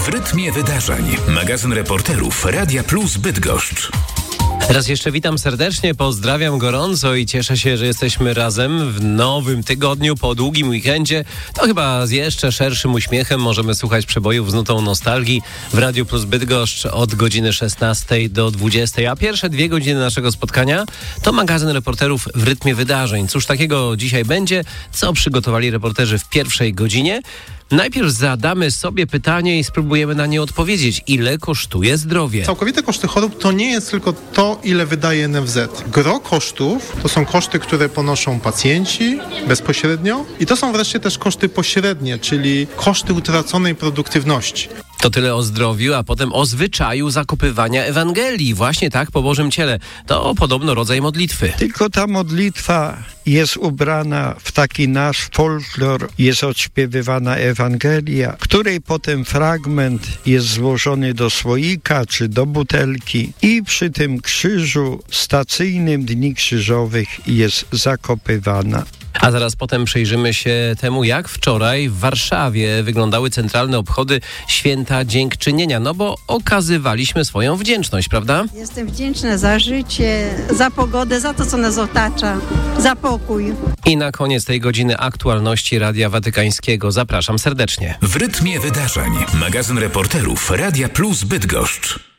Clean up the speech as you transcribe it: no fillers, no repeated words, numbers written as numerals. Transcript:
W rytmie wydarzeń. Magazyn reporterów Radia Plus Bydgoszcz. Raz jeszcze witam serdecznie, pozdrawiam gorąco i cieszę się, że jesteśmy razem w nowym tygodniu po długim weekendzie. To chyba z jeszcze szerszym uśmiechem możemy słuchać przebojów z nutą nostalgii w Radiu Plus Bydgoszcz od godziny 16 do 20. A pierwsze 2 godziny naszego spotkania to magazyn reporterów w rytmie wydarzeń. Cóż takiego dzisiaj będzie? Co przygotowali reporterzy w pierwszej godzinie? Najpierw zadamy sobie pytanie i spróbujemy na nie odpowiedzieć. Ile kosztuje zdrowie? Całkowite koszty chorób to nie jest tylko to, ile wydaje NFZ. Gro kosztów to są koszty, które ponoszą pacjenci bezpośrednio i to są wreszcie też koszty pośrednie, czyli koszty utraconej produktywności. To tyle o zdrowiu, a potem o zwyczaju zakopywania Ewangelii. Właśnie tak, po Bożym Ciele. To podobno rodzaj modlitwy. Tylko ta modlitwa jest ubrana w taki nasz folklor, jest odśpiewywana Ewangelia, której potem fragment jest złożony do słoika czy do butelki i przy tym krzyżu stacyjnym Dni Krzyżowych jest zakopywana. A zaraz potem przyjrzymy się temu, jak wczoraj w Warszawie wyglądały centralne obchody Święta Dziękczynienia. No bo okazywaliśmy swoją wdzięczność, prawda? Jestem wdzięczna za życie, za pogodę, za to, co nas otacza, za pokój. I na koniec tej godziny aktualności Radia Watykańskiego. Zapraszam serdecznie. W rytmie wydarzeń. Magazyn reporterów Radia Plus Bydgoszcz.